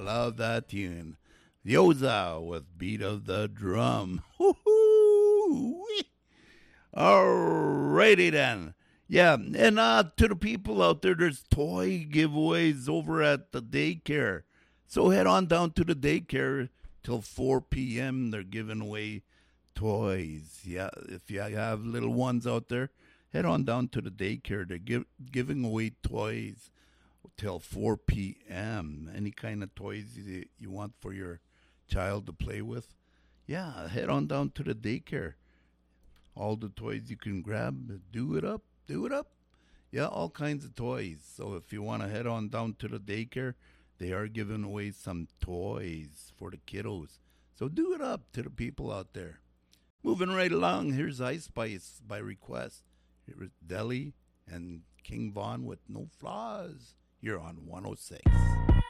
love that tune. Yoza with Beat of the Drum. Woo-hoo! Alrighty then. Yeah, and to the people out there, there's toy giveaways over at the daycare. So head on down to the daycare till 4 p.m. They're giving away toys. Yeah, if you have little ones out there, head on down to the daycare. They're giving away toys till 4 p.m. Any kind of toys you want for your child to play with. Yeah, head on down to the daycare. All the toys you can grab, do it up. Yeah, all kinds of toys. So if you want to head on down to the daycare, they are giving away some toys for the kiddos. So do it up to the people out there. Moving right along, here's Ice Spice by request. Here's Deli and King Von with No Flaws. You're on 106.